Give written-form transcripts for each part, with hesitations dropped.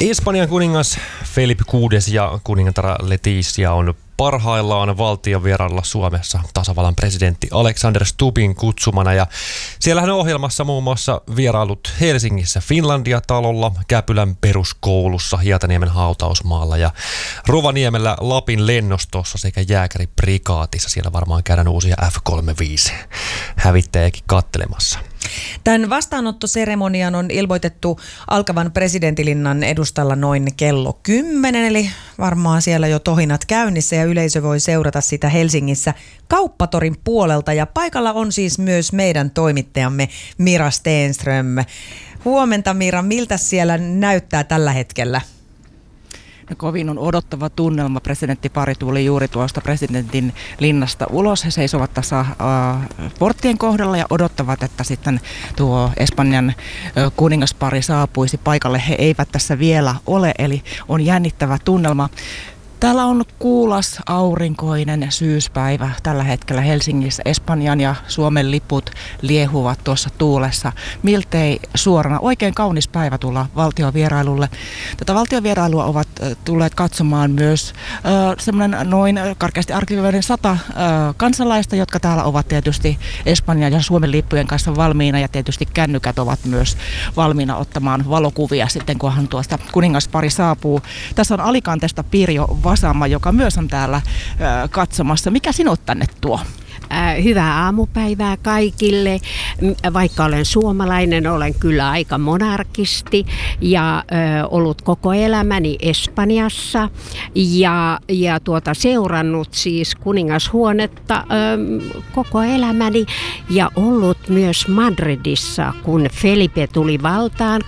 Espanjan kuningas Felipe VI ja kuningatar Letizia on parhaillaan valtion vierailla Suomessa tasavallan presidentti Alexander Stubbin kutsumana. Ja siellähän on ohjelmassa muun muassa vierailut Helsingissä Finlandia-talolla, Käpylän peruskoulussa, Hietaniemen hautausmaalla ja Rovaniemellä Lapin lennostossa sekä jääkäriprikaatissa. Siellä varmaan käydään uusia F-35 hävittäjäkin kattelemassa. Tämän vastaanottoseremonian on ilmoitettu alkavan presidenttilinnan edustalla noin kello 10, eli varmaan siellä jo tohinat käynnissä ja yleisö voi seurata sitä Helsingissä Kauppatorin puolelta. Ja paikalla on siis myös meidän toimittajamme Mira Stenström. Huomenta Mira, miltä siellä näyttää tällä hetkellä? Kovin on odottava tunnelma. Presidenttipari tuli juuri tuosta presidentin linnasta ulos. He seisovat tässä porttien kohdalla ja odottavat, että sitten tuo Espanjan kuningaspari saapuisi paikalle. He eivät tässä vielä ole, eli on jännittävä tunnelma. Täällä on kuulas, aurinkoinen syyspäivä tällä hetkellä Helsingissä. Espanjan ja Suomen liput liehuvat tuossa tuulessa. Miltei suorana. Oikein kaunis päivä tulla valtiovierailulle. Tätä valtiovierailua ovat tulleet katsomaan myös semmoinen noin karkeasti arvioiden 100 kansalaista, jotka täällä ovat tietysti Espanjan ja Suomen lippujen kanssa valmiina. Ja tietysti kännykät ovat myös valmiina ottamaan valokuvia sitten, kunhan tuosta kuningaspari saapuu. Tässä on Alicantesta Pirjo Vasama, joka myös on täällä katsomassa. Mikä sinut tänne tuo? Hyvää aamupäivää kaikille. Vaikka olen suomalainen, olen kyllä aika monarkisti ja ollut koko elämäni Espanjassa ja seurannut siis kuningashuonetta koko elämäni ja ollut myös Madridissa, kun Felipe tuli valtaan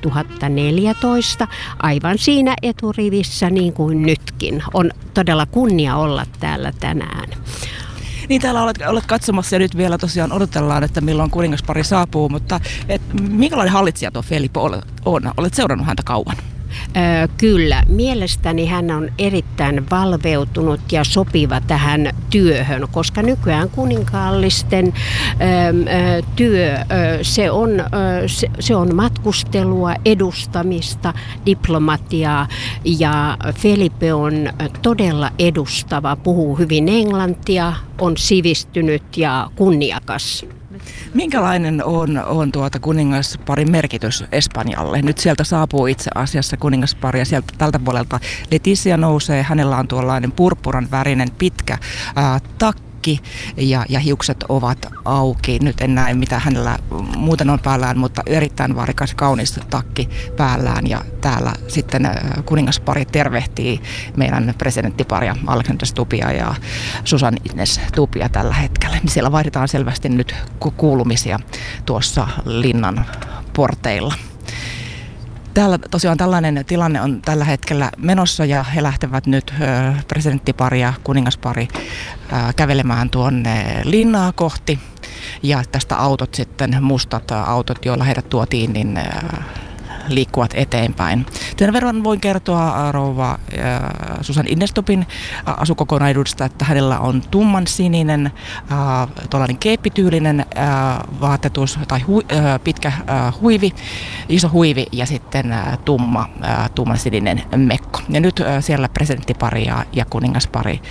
2014, aivan siinä eturivissä niin kuin nytkin. On todella kunnia olla täällä tänään. Niin, täällä olet katsomassa ja nyt vielä tosiaan odotellaan, että milloin kuningaspari saapuu, mutta minkälainen hallitsija tuo Felipe on? Olet seurannut häntä kauan? Kyllä. Mielestäni hän on erittäin valveutunut ja sopiva tähän työhön, koska nykyään kuninkaallisten työ, se on matkustelua, edustamista, diplomatiaa ja Felipe on todella edustava, puhuu hyvin englantia, on sivistynyt ja kunniakas. Minkälainen on kuningasparin merkitys Espanjalle? Nyt sieltä saapuu itse asiassa kuningaspari ja sieltä tältä puolelta Letizia nousee. Hänellä on tuollainen purppuran värinen pitkä takki ja hiukset ovat auki. Nyt en näe mitä hänellä muuten on päällään, mutta erittäin värikäs kaunis takki päällään ja täällä sitten kuningaspari tervehtii meidän presidenttiparia Alexander Stubbia ja Susan Ines Stubbia tällä hetkellä. Siellä vaihdetaan selvästi nyt kuulumisia tuossa linnan porteilla. Täällä tosiaan tällainen tilanne on tällä hetkellä menossa ja he lähtevät nyt presidenttipari ja kuningaspari kävelemään tuonne linnaa kohti. Ja tästä autot sitten, mustat autot, joilla heidät tuotiin, niin liikkuvat eteenpäin. Sen verran voin kertoa rouva Susan Ines Stubbin asukokonaisuudesta, että hänellä on tumman sininen, tuollainen keeppityylinen vaatetus tai pitkä huivi, iso huivi ja sitten tumman sininen mekko. Ja nyt siellä presidenttipari ja kuningaspari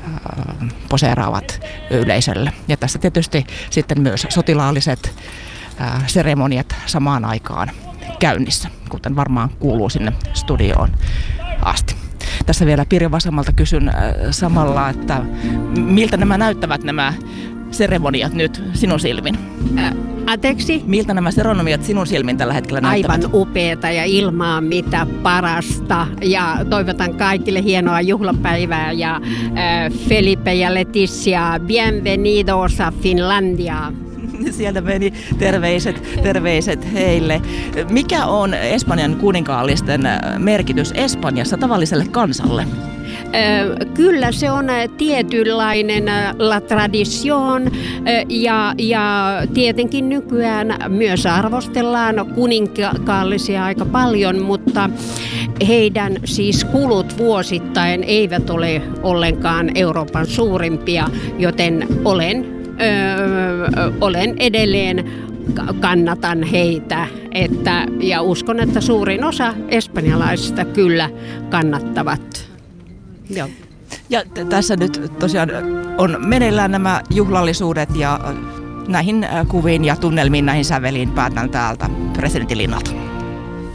poseeraavat yleisölle. Ja tässä tietysti sitten myös sotilaalliset seremoniat samaan aikaan käynnissä, kuten varmaan kuuluu sinne studioon asti. Tässä vielä Pirjo Vasamalta kysyn samalla, että miltä nämä näyttävät nämä seremoniat nyt sinun silmin? Anteeksi? Miltä nämä seremoniat sinun silmin tällä hetkellä näyttävät? Aivan upeata ja ilmaa mitä parasta ja toivotan kaikille hienoa juhlapäivää ja Felipe ja Letizia, bienvenidos a Finlandia. Sieltä meni terveiset heille. Mikä on Espanjan kuninkaallisten merkitys Espanjassa tavalliselle kansalle? Kyllä se on tietynlainen la tradition ja tietenkin nykyään myös arvostellaan kuninkaallisia aika paljon, mutta heidän siis kulut vuosittain eivät ole ollenkaan Euroopan suurimpia, joten olen edelleen kannatan heitä. Ja uskon, että suurin osa espanjalaisista kyllä kannattavat. Joo. Ja tässä nyt tosiaan on meneillään nämä juhlallisuudet ja näihin kuviin ja tunnelmiin, näihin säveliin päätän täältä presidentinlinnalta.